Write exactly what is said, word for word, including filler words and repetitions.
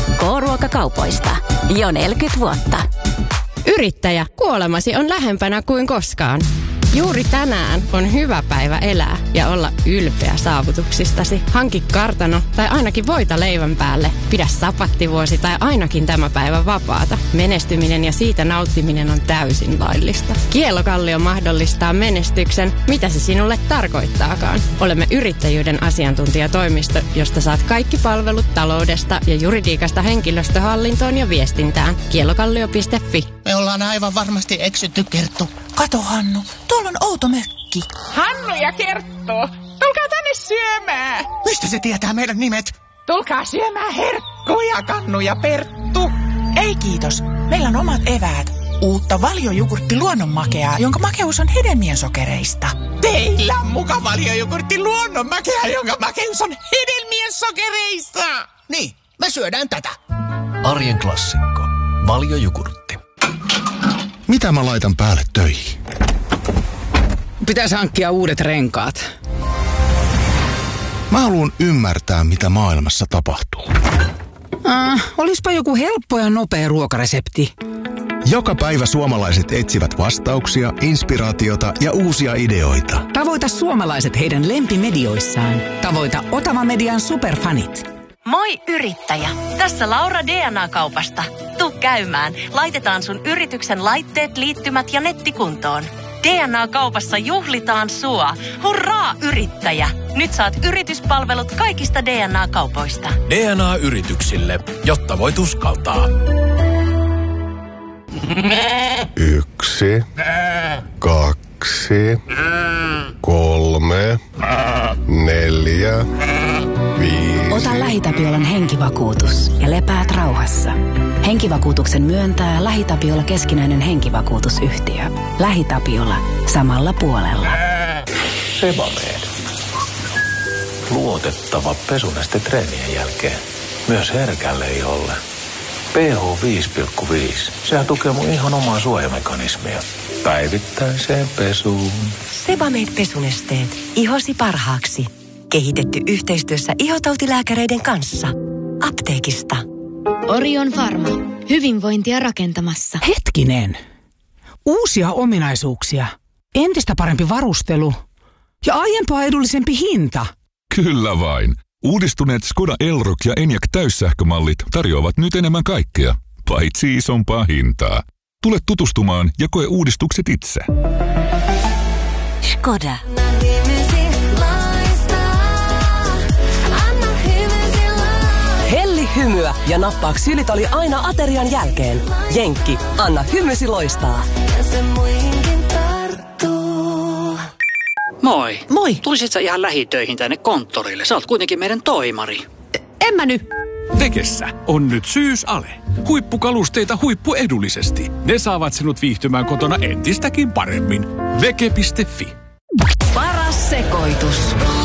K-ruokakaupoista. Jo neljäkymmentä vuotta. Yrittäjä, kuolemasi on lähempänä kuin koskaan. Juuri tänään on hyvä päivä elää ja olla ylpeä saavutuksistasi. Hanki kartano tai ainakin voita leivän päälle. Pidä sapattivuosi tai ainakin tämä päivä vapaata. Menestyminen ja siitä nauttiminen on täysin laillista. Kielokallio mahdollistaa menestyksen, mitä se sinulle tarkoittaakaan. Olemme yrittäjyyden asiantuntijatoimisto, josta saat kaikki palvelut taloudesta ja juridiikasta henkilöstöhallintoon ja viestintään. Kielokallio piste fi. Me ollaan aivan varmasti eksytty, Kerttu. Kato, Hannu, tuolla on outo mökki. Hannu ja Kerttu, tulkaa tänne syömään. Mistä se tietää meidän nimet? Tulkaa syömään herkkuja, Kannu ja Perttu. Ei kiitos, meillä on omat eväät. Uutta valjojogurtti luonnonmakeaa, jonka makeus on hedelmien sokereista. Teillä on muka valjojogurtti luonnonmakeaa, jonka makeus on hedelmien sokereista. Niin, me syödään tätä. Arjen klassikko. Valjojogurtti. Mitä mä laitan päälle töihin? Pitäisi hankkia uudet renkaat. Mä haluan ymmärtää, mitä maailmassa tapahtuu. Äh, olispa joku helppo ja nopea ruokaresepti. Joka päivä suomalaiset etsivät vastauksia, inspiraatiota ja uusia ideoita. Tavoita suomalaiset heidän lempimedioissaan. Tavoita Otava Median superfanit. Moi yrittäjä! Tässä Laura D N A-kaupasta. Tuu käymään. Laitetaan sun yrityksen laitteet, liittymät ja netti kuntoon. D N A-kaupassa juhlitaan sua. Hurraa yrittäjä! Nyt saat yrityspalvelut kaikista D N A-kaupoista. D N A-yrityksille, jotta voit uskaltaa. Yksi, kaksi, kolme, neljä, viisi. Ota LähiTapiolan henkivakuutus ja lepäät rauhassa. Henkivakuutuksen myöntää LähiTapiola keskinäinen henkivakuutusyhtiö. LähiTapiola. Samalla puolella. Sebamed. Luotettava pesuneste treenien jälkeen. Myös herkälle iholle. pH viisi pilkku viisi. Sehän tukee mun ihon omaa suojamekanismia. Päivittäiseen pesuun. Sebamed pesunesteet. Ihosi parhaaksi. Kehitetty yhteistyössä ihotautilääkäreiden kanssa. Apteekista. Orion Pharma. Hyvinvointia rakentamassa. Hetkinen. Uusia ominaisuuksia. Entistä parempi varustelu. Ja aiempaa edullisempi hinta. Kyllä vain. Uudistuneet Skoda Elroq ja Enyaq täyssähkömallit tarjoavat nyt enemmän kaikkea, paitsi isompaa hintaa. Tule tutustumaan ja koe uudistukset itse. Skoda. Helli hymyä ja nappaa ksylitoli aina aterian jälkeen. Jenkki, anna hymysi loistaa. Moi. Moi. Tulisit sä ihan lähitöihin tänne konttorille? Sä oot kuitenkin meidän toimari. En mä nyt. Tekessä on nyt syysale. Huippukalusteita huippuedullisesti. Ne saavat sinut viihtymään kotona entistäkin paremmin. Veke piste fi. Paras sekoitus.